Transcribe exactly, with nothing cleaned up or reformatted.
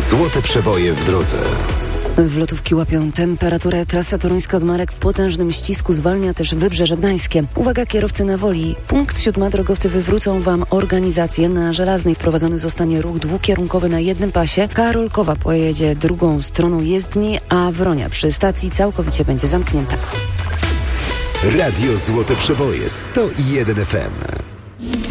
Złote przeboje w drodze. Wlotówki łapią temperaturę. Trasa toruńska od Marek w potężnym ścisku, zwalnia też Wybrzeże Gdańskie. Uwaga, kierowcy na Woli. Punkt siódma. Drogowcy wywrócą Wam organizację. Na Żelaznej wprowadzony zostanie ruch dwukierunkowy na jednym pasie. Karolkowa pojedzie drugą stroną jezdni, a Wronia przy stacji całkowicie będzie zamknięta. Radio Złote Przeboje sto jeden F M.